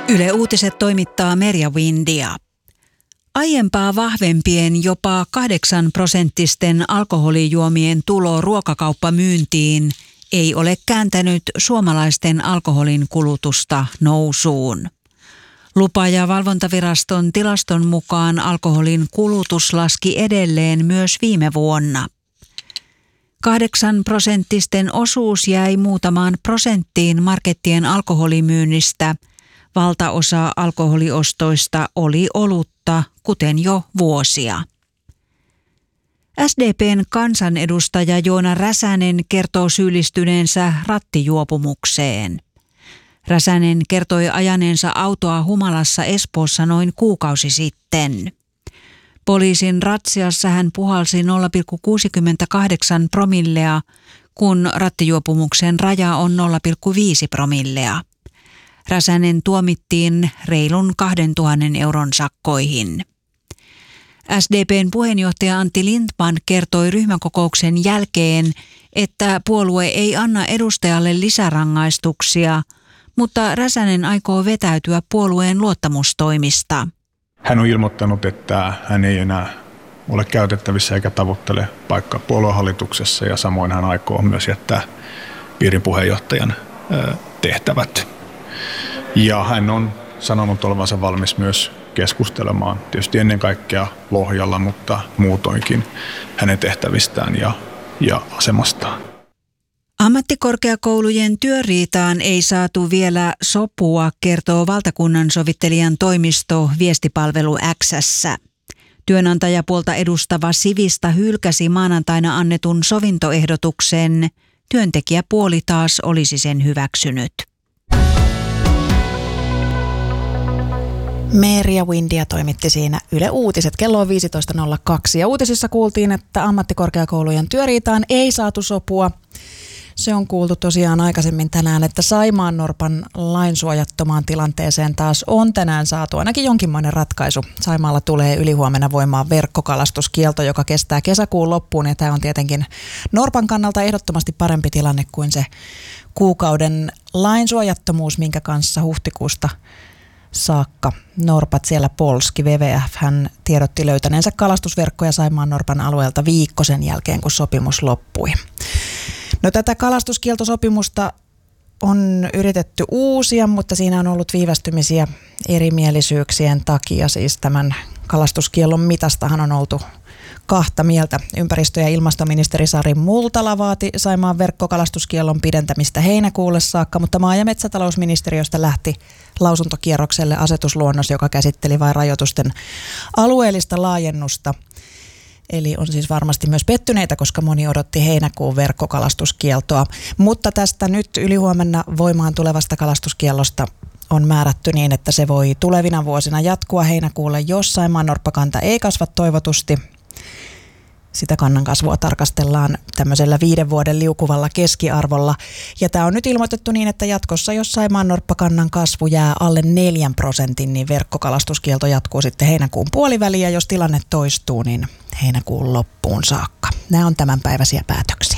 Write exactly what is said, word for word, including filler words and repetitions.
Yle Uutiset toimittaa Merja Windia. Aiempaa vahvempien jopa kahdeksan prosenttisten alkoholijuomien tulo ruokakauppamyyntiin ei ole kääntänyt suomalaisten alkoholin kulutusta nousuun. Lupa- ja valvontaviraston tilaston mukaan alkoholin kulutus laski edelleen myös viime vuonna. Kahdeksan prosenttisten osuus jäi muutamaan prosenttiin markettien alkoholimyynnistä. Valtaosa alkoholiostoista oli olutta, kuten jo vuosia. S D P:n kansanedustaja Joona Räsänen kertoo syyllistyneensä rattijuopumukseen. Räsänen kertoi ajaneensa autoa humalassa Espoossa noin kuukausi sitten. Poliisin ratsiassa hän puhalsi nolla pilkku kuusikymmentäkahdeksan promillea, kun rattijuopumuksen raja on nolla pilkku viisi promillea. Räsänen tuomittiin reilun kahdentuhannen euron sakkoihin. S D P:n puheenjohtaja Antti Lindtman kertoi ryhmäkokouksen jälkeen, että puolue ei anna edustajalle lisärangaistuksia, mutta Räsänen aikoo vetäytyä puolueen luottamustoimista. Hän on ilmoittanut, että hän ei enää ole käytettävissä eikä tavoittele paikkaa puoluehallituksessa ja samoin hän aikoo myös jättää piirin puheenjohtajan tehtävät. Ja hän on sanonut olevansa valmis myös keskustelemaan tietysti ennen kaikkea Lohjalla, mutta muutoinkin hänen tehtävistään ja, ja asemastaan. Ammattikorkeakoulujen työriitaan ei saatu vielä sopua, kertoo valtakunnan sovittelijan toimisto viestipalvelu X:ssä. Työnantajapuolta edustava Sivista hylkäsi maanantaina annetun sovintoehdotuksen. Työntekijäpuoli taas olisi sen hyväksynyt. Merja Windia toimitti siinä Yle Uutiset. Kello on viisitoista nolla kaksi ja uutisissa kuultiin, että ammattikorkeakoulujen työriitaan ei saatu sopua. Se on kuultu tosiaan aikaisemmin tänään, että Saimaannorpan lainsuojattomaan tilanteeseen taas on tänään saatu ainakin jonkinmoinen ratkaisu. Saimaalla tulee ylihuomenna voimaan verkkokalastuskielto, joka kestää kesäkuun loppuun ja tämä on tietenkin Norpan kannalta ehdottomasti parempi tilanne kuin se kuukauden lainsuojattomuus, minkä kanssa huhtikuusta saakka norpat siellä polski. W W F hän tiedotti löytäneensä kalastusverkkoja Saimaannorpan alueelta viikko sen jälkeen, kun sopimus loppui. No tätä kalastuskieltosopimusta on yritetty uusia, mutta siinä on ollut viivästymisiä erimielisyyksien takia. Siis tämän kalastuskiellon mitastahan on oltu kahta mieltä. Ympäristö- ja ilmastoministeri Sari Multala vaati Saimaan verkkokalastuskiellon pidentämistä heinäkuulle saakka, mutta maa- ja metsätalousministeriöstä lähti lausuntokierrokselle asetusluonnos, joka käsitteli vain rajoitusten alueellista laajennusta. Eli on siis varmasti myös pettyneitä, koska moni odotti heinäkuun verkkokalastuskieltoa. Mutta tästä nyt ylihuomenna voimaan tulevasta kalastuskiellosta on määrätty niin, että se voi tulevina vuosina jatkua heinäkuulle, jos saimaannorppakanta ei kasva toivotusti. Sitä kannan kasvua tarkastellaan tämmöisellä viiden vuoden liukuvalla keskiarvolla. Ja tämä on nyt ilmoitettu niin, että jatkossa, jos saimaannorppakannan kasvu jää alle neljän prosentin, niin verkkokalastuskielto jatkuu sitten heinäkuun puoliväliin. Ja jos tilanne toistuu, niin heinäkuun loppuun saakka. Nämä on tämänpäiväisiä päätöksiä.